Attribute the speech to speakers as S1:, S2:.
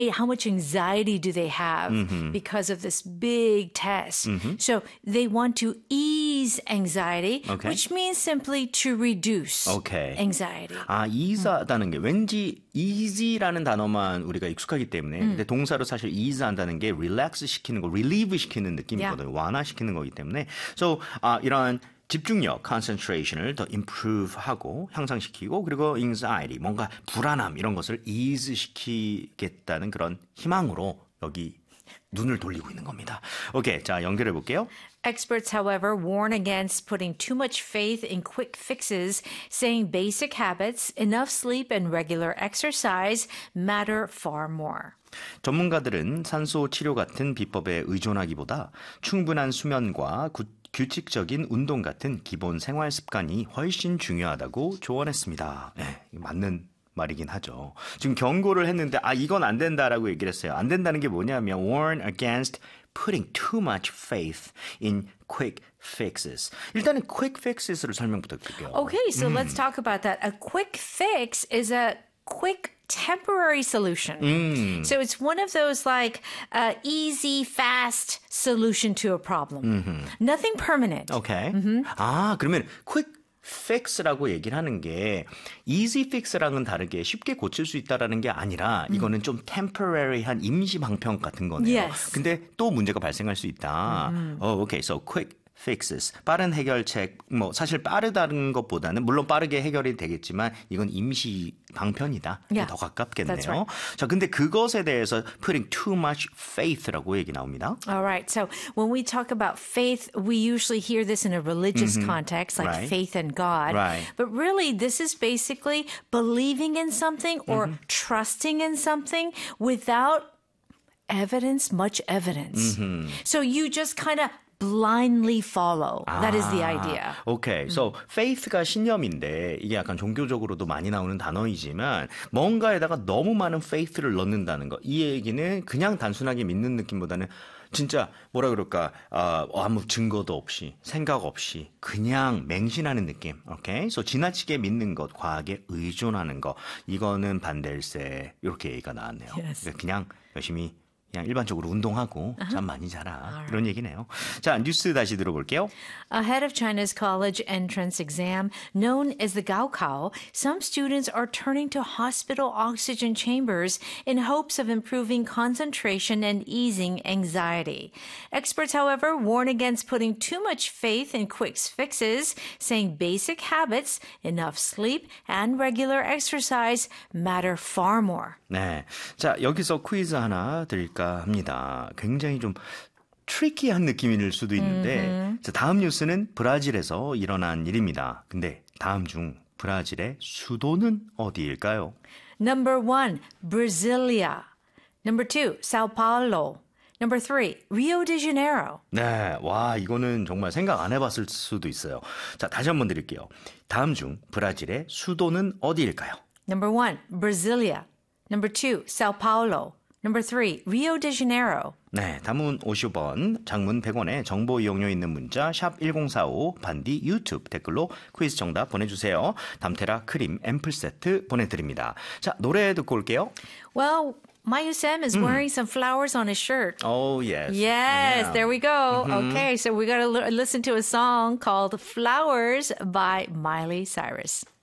S1: how much anxiety do they have because of this big test? So they want to ease anxiety, which means simply to reduce anxiety.
S2: 아, ease하다는 게 왠지 easy라는 단어만 우리가 익숙하기 때문에 근데 동사로 사실 ease 한다는 게 relax 시키는 거, relieve 시키는 느낌이거든요. 완화시키는 거기 때문에 so 이런 집중력, concentration을 더 improve하고 향상시키고 그리고 anxiety, 뭔가 불안함 이런 것을 ease 시키겠다는 그런 희망으로 여기 눈을 돌리고 있는 겁니다. 오케이, 자 연결해 볼게요.
S1: Experts, however, warn against putting too much faith in quick fixes, saying basic habits, enough sleep, and regular exercise matter far more.
S2: 전문가들은 산소 치료 같은 비법에 의존하기보다 충분한 수면과 규칙적인 운동 같은 기본 생활 습관이 훨씬 중요하다고 조언했습니다. 네, 맞는 말이긴 하죠. 지금 경고를 했는데 이건 안 된다라고 얘기를 했어요. 안 된다는 게 뭐냐면 warn against putting too much faith in quick fixes. 일단은 quick fixes를 설명 부탁드릴게요.
S1: Okay, so let's talk about that. A quick fix is a quick temporary solution. So it's one of those like easy, fast solution to a problem. Nothing permanent.
S2: Okay. 그러면 quick fix라고 얘기를 하는 게 easy fix랑은 다르게 쉽게 고칠 수 있다라는 게 아니라 이거는 좀 temporary한 임시 방편 같은 거네요.
S1: Yes.
S2: 근데 또 문제가 발생할 수 있다. Okay, so quick fixes. 빠른 해결책, 사실 빠르다는 것보다는 물론 빠르게 해결이 되겠지만 이건 임시 방편이다. 더 가깝겠네요.
S1: That's right.
S2: 자, 근데 그것에 대해서 putting too much faith라고 얘기 나옵니다.
S1: All right. So when we talk about faith, we usually hear this in a religious context, like faith in God.
S2: Right.
S1: But really, this is basically believing in something or trusting in something without much evidence. So you just kind of blindly follow. That is the idea.
S2: Okay. So faith가 신념인데 이게 약간 종교적으로도 많이 나오는 단어이지만 뭔가에다가 너무 많은 faith를 넣는다는 거. 이 얘기는 그냥 단순하게 믿는 느낌보다는 진짜 뭐라 그럴까 아무 증거도 없이 생각 없이 그냥 맹신하는 느낌. 오케이. So 지나치게 믿는 것, 과학에 의존하는 거. 이거는 반댈세. 이렇게 얘기가 나왔네요.
S1: Yes.
S2: 그냥 열심히 그냥 일반적으로 운동하고 잠 많이 자라. 이런 얘기네요. 자, 뉴스 다시 들어볼게요.
S1: Ahead of China's college entrance exam, known as the Gaokao, some students are turning to hospital oxygen chambers in hopes of improving concentration and easing anxiety. Experts, however, warn against putting too much faith in quick fixes, saying basic habits, enough sleep, and regular exercise matter far more.
S2: 네. 자, 여기서 퀴즈 하나 드릴까 합니다. 굉장히 좀 트리키한 느낌일 수도 있는데 자, 다음 뉴스는 브라질에서 일어난 일입니다. 근데 다음 중 브라질의 수도는 어디일까요?
S1: Number 1, Brasilia. Number 2, Sao Paulo. Number 3, Rio de Janeiro.
S2: 네, 와 이거는 정말 생각 안 해봤을 수도 있어요. 자, 다시 한번 드릴게요. 다음 중 브라질의 수도는 어디일까요?
S1: Number 1, Brasilia. Number 2, Sao Paulo. Number 3, Rio de Janeiro.
S2: 네, 단문 50원, 장문 100원에 정보 이용료 있는 문자 샵 1045 반디 유튜브 댓글로 퀴즈 정답 보내주세요. 담테라 크림 앰플 세트 보내드립니다. 자, 노래 듣고 올게요.
S1: Well, Mayu Sam is wearing some flowers on his shirt.
S2: Oh, yes.
S1: Yes,
S2: Yeah.
S1: there we go. Okay, so we got to listen to a song called Flowers by Miley Cyrus.